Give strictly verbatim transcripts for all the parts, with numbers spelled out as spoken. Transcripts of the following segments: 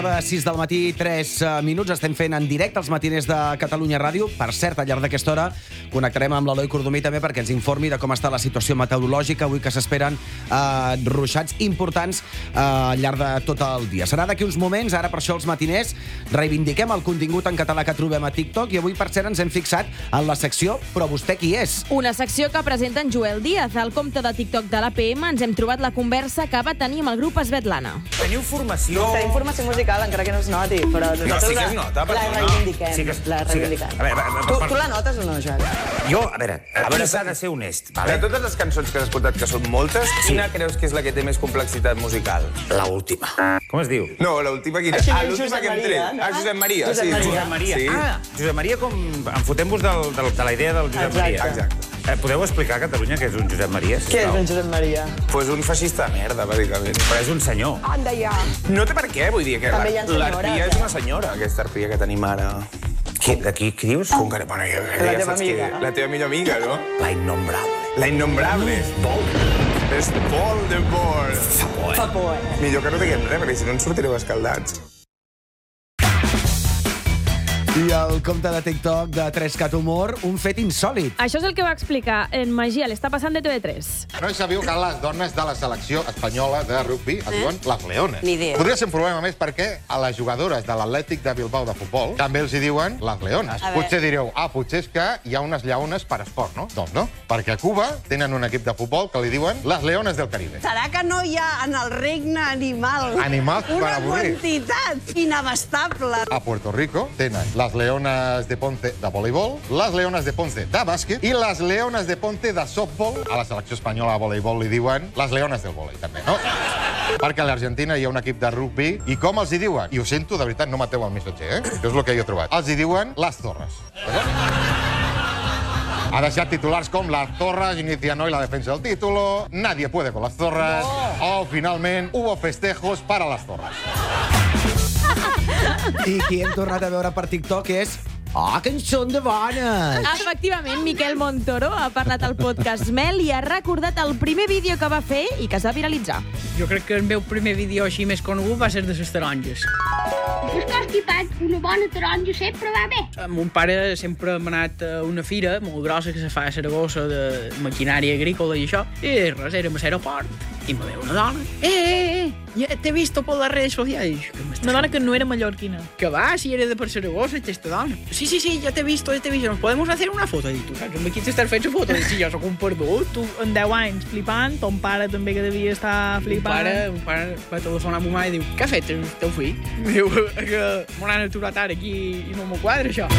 De sis del matí, tres minuts, estem fent en directe els matiners de Catalunya Ràdio. Per cert, al llarg d'aquesta hora connectarem amb l'Eloi Cordomí també perquè ens informi de com està la situació meteorològica avui, que s'esperen eh, ruixats importants eh, al llarg de tot el dia. Serà d'aquí uns moments, ara per això els matiners reivindiquem el contingut en català que trobem a TikTok i avui, per cert, ens hem fixat en la secció Però vostè qui és? Una secció que presenta en Joel Díaz. Al compte de TikTok de l'A P M ens hem trobat la conversa que va tenir amb el grup Svetlana. Teniu formació... Tenim formació musical, encara que no es noti, però nosaltres no, sí que es nota, la, la reivindiquem. Sí que, la reivindiquem. Sí que, a veure, a veure, tu, tu la notes o no, Joel? Jo, a veure, a veure, s'ha de ser honest. Vale? De totes les cançons que has escoltat, que són moltes, sí. Quina creus que és la que té més complexitat musical? La última. Com es diu? No, l'última quina? Ah, l'última que hem tret. Ah, Josep Maria. Josep sí. Maria. Josep Maria. Sí. Ah, Josep Maria, com... Enfotem-vos de, de, de la idea del Josep Exacte. Maria. Exacte. Eh, podeu explicar a Catalunya què és un Josep Maria? Què és un Josep Maria? Pues un feixista de merda, bàsicament. Però és un senyor. Anda ja. No té per què, vull dir que l'arpia és ja. una senyora, aquesta arpia que tenim ara. Qui, de qui, qui dius? Com que, bueno, ja, La ja teva saps amiga. que... La teva millor amiga, no? La innombrable. La innombrable. Voldemort. És Voldemort. Fa por, eh? Fa por, eh? Millor que no diguem res, perquè si no ens sortireu escaldats. I el compte de TikTok de tres cat Humor, un fet insòlit. Això és el que va explicar en Magí a l'Està passant de T V tres. No sabíeu que les dones de la selecció espanyola de rugby es diuen les leones. Ni idea. Podria ser un problema més perquè a les jugadores de l'Atlètic de Bilbao de futbol també els hi diuen les leones. A Potser direu, ah, potser és que hi ha unes lleones per esport, no? Doncs no, perquè a Cuba tenen un equip de futbol que li diuen les leones del Caribe. Serà que no hi ha en el regne animal Animals per una avorrir. quantitat inabastable? A Puerto Rico tenen les leones de Ponce de voleibol, les leones de Ponce de bàsquet i les leones de Ponce de softball. A la selecció espanyola de voleibol li diuen les leones del volei, també, no? Perquè a l'Argentina hi ha un equip de rugby i com els hi diuen? I ho sento, de veritat, no mateu el missatger, eh? Això és el que jo he trobat. Els hi diuen les torres. Ha deixat titulars com las torres inician hoy la defensa del título, nadie puede con las torres, o finalment hubo festejos para las torres. I qui hem tornat a veure per TikTok és... Ah, que en són de bones! Efectivament, Miquel Montoro ha parlat al podcast Mel i ha recordat el primer vídeo que va fer i que es va viralitzar. Jo crec que el meu primer vídeo així més conegut va ser de les taronges. És constipat, una bona taronja sempre va bé. Mon pare sempre m'ha anat a una fira molt grossa que se fa a Saragossa de maquinària agrícola i això, i res, érem a l'aeroport i me veu una dona. Eh, eh, eh, ja t'he vist per les redes socials. Una dona que no era mallorquina. Que va, si era de per Saragossa, aquesta dona. Sí, sí, sí, ja t'he vist, ja t'he vist, nos podemos hacer una foto. I tu saps, amb qui t'estàs fent la foto? I si jo sóc un perdut. Tu, en deu anys, flipant, ton pare també que devia estar flipant. Un pare, un pare va telefonar a ma mare i diu, què ha fet el teu fill? Diu, que m'ho han aturat ara aquí i no m'ho quadra, això.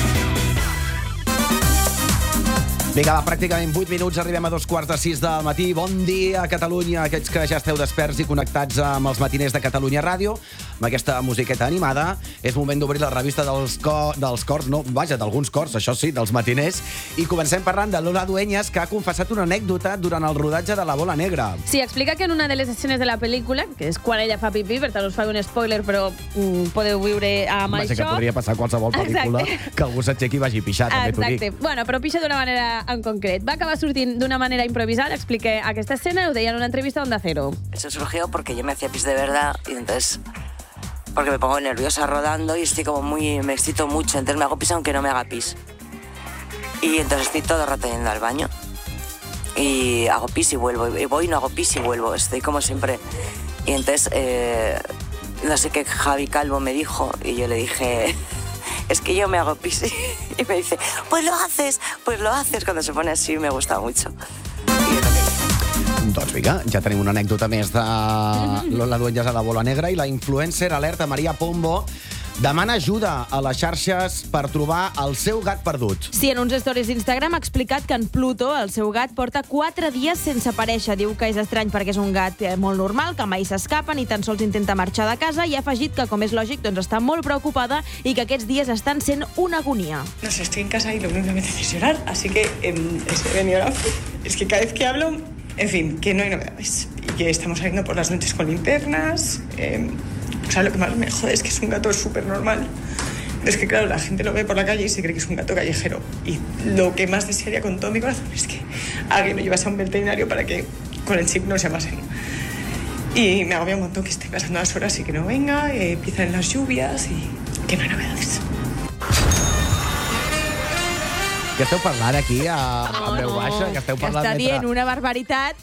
Vinga, va, pràcticament vuit minuts, arribem a dos quarts de sis del matí. Bon dia a Catalunya, aquests que ja esteu desperts i connectats amb els matiners de Catalunya Ràdio, amb aquesta musiqueta animada. És moment d'obrir la revista dels, co dels cors, no, vaja, d'alguns cors, això sí, dels matiners. I comencem parlant de Lola Dueñas, que ha confessat una anècdota durant el rodatge de La Bola Negra. Sí, explica que en una de les escenes de la pel·lícula, que és quan ella fa pipí, per tant us fa un spoiler, però mm, podeu viure amb vaja, això. Que podria passar a qualsevol pel·lícula. Exacte. Que algú s'aixequi i vagi a pixar, també t'ho dic. Exacte. Bueno, però pixa d'una manera en concret. Va acabar sortint d'una manera improvisada. Expliqué aquesta escena, ho deia en una entrevista a Onda Cero. Eso surgió porque yo me hacía pis de verdad y entonces... Porque me pongo nerviosa rodando y estoy como muy... Me excito mucho, entonces me hago pis aunque no me haga pis. Y entonces estoy todo el rato yendo al baño. Y hago pis y vuelvo. Y voy y no hago pis y vuelvo. Estoy como siempre... Y entonces... Eh, no sé qué Javi Calvo me dijo y yo le dije... Es que yo me hago pis y me dice, pues lo haces, pues lo haces. Cuando se pone así me gusta mucho. Y es lo que... Doncs vinga, ja tenim una anècdota més de Lola Dueñas a La Bola Negra i la influencer alerta Maria Pombo demana ajuda a les xarxes per trobar el seu gat perdut. Sí, en uns stories d'Instagram ha explicat que en Pluto, el seu gat, porta quatre dies sense aparèixer. Diu que és estrany perquè és un gat molt normal, que mai s'escapa ni tan sols intenta marxar de casa, i ha afegit que, com és lògic, doncs està molt preocupada i que aquests dies estan sent una agonia. No sé, estoy en casa y lo único que me hace es llorar, así que eh, he venido a... Es que cada vez que hablo, en fin, que no hay novedades. Y que estamos saliendo por las noches con linternas... Eh, O sea, lo que más me jode es que es un gato súper normal. Es que, claro, la gente lo ve por la calle y se cree que es un gato callejero. Y lo que más desearía con todo mi corazón es que alguien lo llevase a un veterinario para que con el chip no se llamasen. Y me agobia un montón que esté pasando las horas y que no venga, eh, empiezan las lluvias y que no hay novedades. Que esteu parlant aquí a, a No, veu no, baixa? Que esteu que parlant està mentre... dient una barbaritat.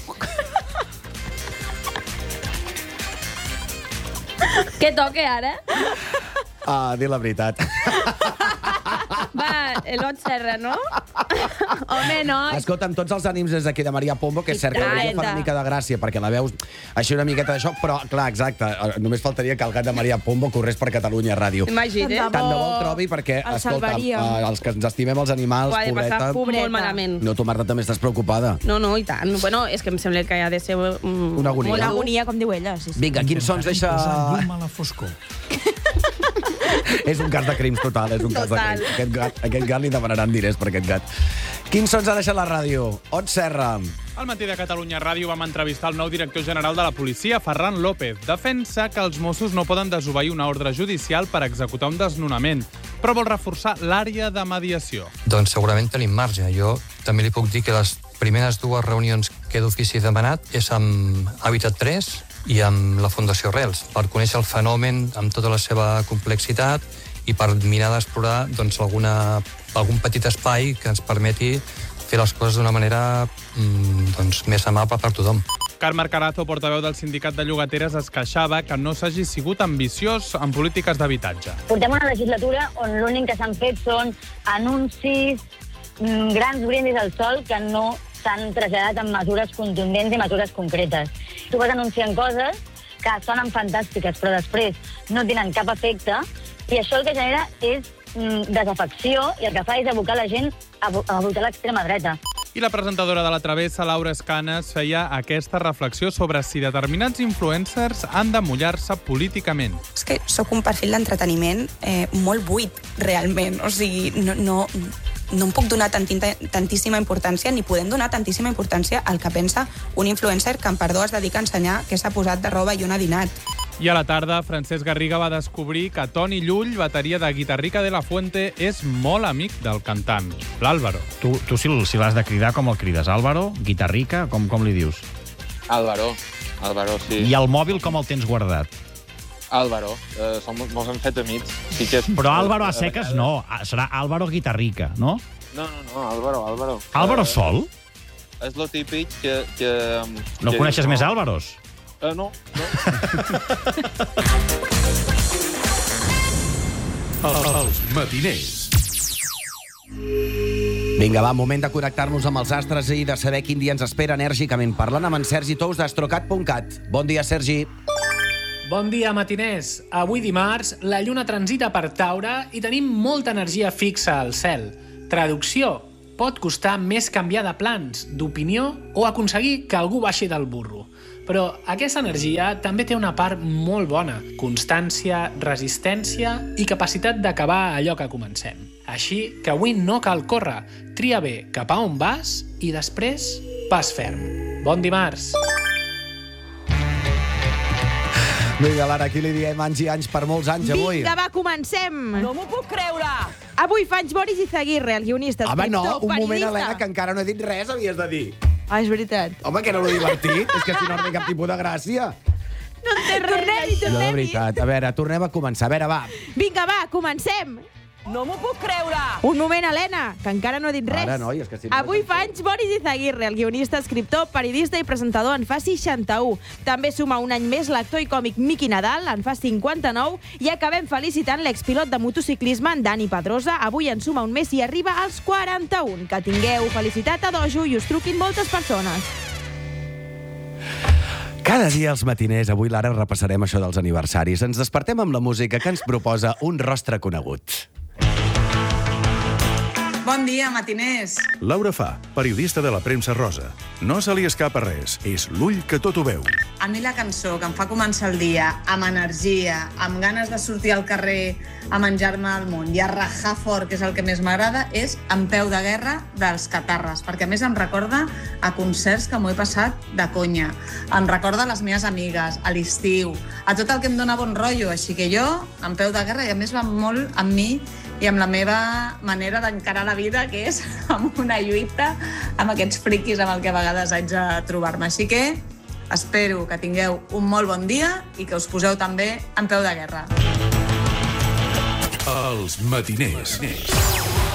Què toque ara? Ah, dir la veritat. Va, l'Ot Serra, no? Home, no. Escolta'm, tots els ànims des d'aquí de Maria Pombo, que és cert que la veu fa una mica de gràcia, perquè la veus així una miqueta d'això, però, clar, exacte, només faltaria que el gat de Maria Pombo corrés per Catalunya Ràdio. Imagina't. Tant de bo el trobi, perquè, El escolta, salvaríem. eh, els que ens estimem els animals, Ho ha de pobreta... passar molt malament. No, tu, Marta, també estàs preocupada. No, no, i tant. Bueno, és que em sembla que ha de ser... Mm, Una agonia. Una agonia, com diu ella. Sí, sí. Vinga, quins sons deixa... Llum a la foscor. És un cas de crims total, és un cas de Total. crims. Aquest gat, aquest gat li demanaran diners per aquest gat. Quins sons ha deixat la ràdio? Ot Serra. Al matí de Catalunya Ràdio vam entrevistar el nou director general de la policia, Ferran López. Defensa que els Mossos no poden desobeir una ordre judicial per executar un desnonament, però vol reforçar l'àrea de mediació. Doncs segurament tenim marge. Jo també li puc dir que les primeres dues reunions que d'ofici he demanat és amb Hàbitat tres i amb la Fundació Rels, per conèixer el fenomen amb tota la seva complexitat i per mirar d'explorar doncs, alguna, algun petit espai que ens permeti fer les coses d'una manera mm, doncs, més amable per tothom. Carme Carazo, portaveu del sindicat de llogateres, es queixava que no s'hagi sigut ambiciós en polítiques d'habitatge. Portem una legislatura on l'únic que s'han fet són anuncis, mm, grans brindis al sol que no s'han traslladat en mesures contundents i mesures concretes. Tu vas anunciant coses que sonen fantàstiques, però després no tenen cap efecte, i això el que genera és mm, desafecció, i el que fa és abocar la gent a, vo a votar l'extrema dreta. I la presentadora de La Travessa, Laura Escanes, feia aquesta reflexió sobre si determinats influencers han de mullar-se políticament. És que sóc un perfil d'entreteniment eh, molt buit, realment. O sigui, no, no, no em puc donar tantinta, tantíssima importància, ni podem donar tantíssima importància al que pensa un influencer que, en perdó, es dedica a ensenyar què s'ha posat de roba i on ha dinat. I a la tarda, Francesc Garriga va descobrir que Toni Llull, bateria de Guitarrica de la Fuente, és molt amic del cantant, l'Àlvaro. Tu, tu si, si l'has de cridar, com el crides? Àlvaro? Guitarrica? Com, com li dius? Álvaro, Álvaro, sí. I el mòbil com el tens guardat? Álvaro, eh, som, mos hem fet amics. Sí que és... Però Álvaro a seques no, serà Álvaro Guitarrica, no? No, no, no, Álvaro, Álvaro. Álvaro Eh, sol? És lo típic que... que No que coneixes no. més Álvaros? Eh, no, no. Els matiners. Vinga, va, moment de connectar-nos amb els astres i de saber quin dia ens espera enèrgicament. Parlant amb en Sergi Tous d'astrocat punt cat. Bon dia, Sergi. Bon dia, matiners. Avui dimarts, la lluna transita per Taure i tenim molta energia fixa al cel. Traducció: pot costar més canviar de plans, d'opinió o aconseguir que algú baixi del burro. Però aquesta energia també té una part molt bona: constància, resistència i capacitat d'acabar allò que comencem. Així que avui no cal córrer, tria bé cap a on vas i després pas ferm. Bon dimarts! Vinga, Lara, aquí li diem anys i anys per molts anys avui. Vinga, va, comencem! No m'ho puc creure! Avui fa anys Boris Izaguirre, el guionista, Home, no, escriptor, un moment, periodista. Helena, que encara no he dit res, havies de dir. Ah, és veritat. Home, que no l'he divertit. És que si no, no té cap tipus de gràcia. No en té res. Tornem-hi, No, de tornem-hi. veritat. A veure, tornem a començar. A veure, va. Vinga, va, comencem! No m'ho puc creure! Un moment, Helena, que encara no he dit res. Ara, noi, és que si no... Avui fa anys Boris Izaguirre, el guionista, escriptor, periodista i presentador, en fa seixanta-u. També suma un any més l'actor i còmic Miqui Nadal, en fa cinquanta-nou, i acabem felicitant l'expilot de motociclisme, en Dani Pedrosa. Avui en suma un mes i arriba als quaranta-un. Que tingueu felicitat a dojo i us truquin moltes persones. Cada dia als matiners, avui, Lara, repassarem això dels aniversaris. Ens despertem amb la música que ens proposa un rostre conegut. Bon dia, matiners. Laura Fa, periodista de la premsa rosa. No se li escapa res, és l'ull que tot ho veu. A mi la cançó que em fa començar el dia amb energia, amb ganes de sortir al carrer a menjar-me el món i a rajar fort, que és el que més m'agrada, és En peu de guerra dels Catarres, perquè a més em recorda a concerts que m'ho he passat de conya. Em recorda a les meves amigues, a l'estiu, a tot el que em dona bon rotllo. Així que jo, En peu de guerra, i a més va molt amb mi i amb la meva manera d'encarar la vida, que és amb una lluita amb aquests friquis amb el que a vegades haig de trobar-me. Així que Espero que tingueu un molt bon dia i que us poseu també en peu de guerra. Els matiners.